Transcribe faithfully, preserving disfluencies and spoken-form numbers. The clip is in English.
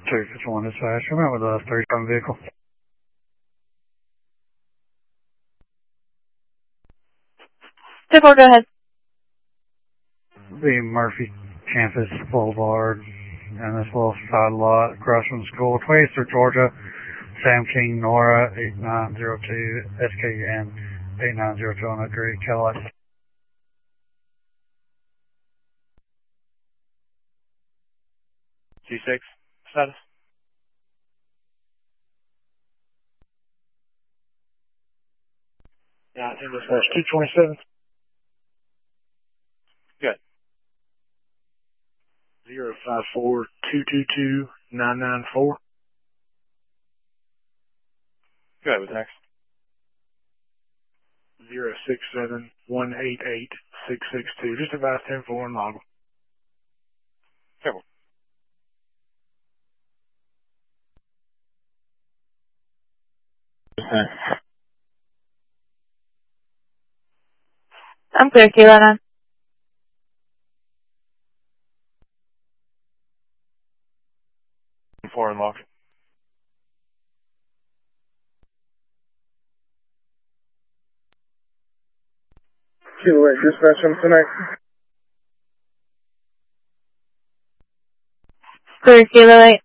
two fifty-one dispatch. I'm out with a thirty-seven vehicle. ten four, go ahead. The Murphy Campus Boulevard and this little side lot across from the school. twenty-third Georgia, Sam King, Nora, eight nine zero two, S K N, eight nine zero two on Oak Creek, Cadillac. G six, status? Yeah, ten dispatch, two twenty-seven. Good. zero five four two two two nine nine four. Good, what's next? zero six seven one eight eight six six two. Just advise ten four and log. Careful. I'm clear, Kilo nine. Four and log. Kilo eight, dispatch on tonight. Clear, Kilo eight.